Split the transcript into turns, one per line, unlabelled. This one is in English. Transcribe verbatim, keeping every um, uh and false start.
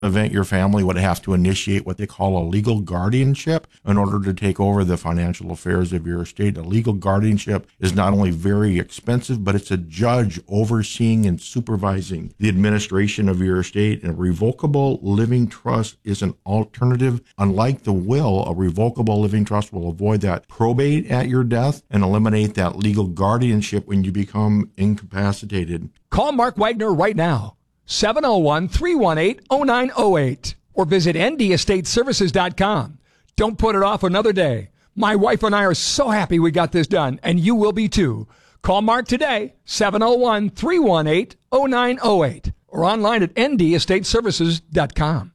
event, your family would have to initiate what they call a legal guardianship in order to take over the financial affairs of your estate. A legal guardianship is not only very expensive, but it's a judge overseeing and supervising the administration of your estate. And a revocable living trust is an alternative. Unlike the will, a revocable living trust will avoid that probate at your death and eliminate that legal guardianship when you become incapacitated.
Call Mark Wagner right now, seven oh one, three one eight, oh nine oh eight, or visit n d estate services dot com. Don't put it off another day. My wife and I are so happy we got this done, and you will be too. Call Mark today, seven oh one, three one eight, oh nine oh eight, or online at n d estate services dot com.